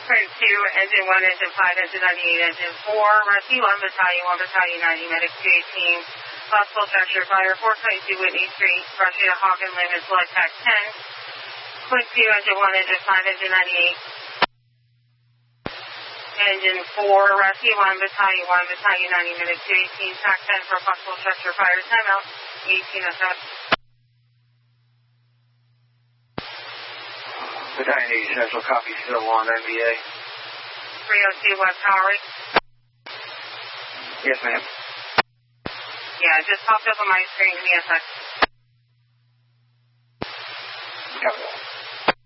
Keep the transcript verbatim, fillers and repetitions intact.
Current two, engine one, engine five, engine ninety-eight, engine four, rescue one, battalion one, battalion ninety, medic two eighteen, possible structure fire, four twenty-two Whitney Street, rushing to Hawk and Limb, slow attack ten, quick two, engine one, engine five, engine ninety-eight, engine four, rescue one, battalion one, battalion ninety, medic two eighteen, tack ten for possible structure fire, timeout, eighteen oh seven. Battalion eighty Central, copy, still on N B A. three oh two West Howard. Yes, ma'am. Yeah, it just popped up on my screen. Give me a sec.